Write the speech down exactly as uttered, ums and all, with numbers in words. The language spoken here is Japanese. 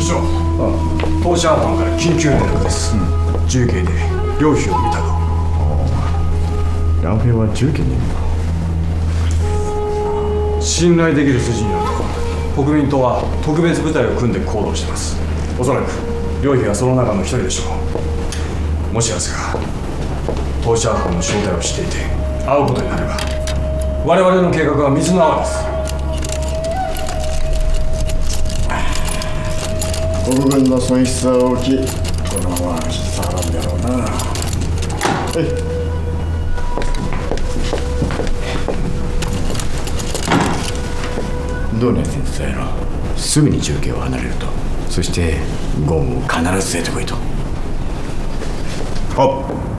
長、当社班から緊急連絡です。重慶で両兵を見たと。 両兵は重慶にいるの？信頼できる筋によると、国民党は特別部隊を組んで行動しています。おそらく両兵はその中の一人でしょう。もしやすが当社班の正体を知っていて会うことになれば、我々の計画は水の泡です。 国軍の損失は大きい。このまま引き下がるんだろうな。はい。どうね先生のすぐに重慶を離れると。そしてゴムを必ず連れてこいと。はっ。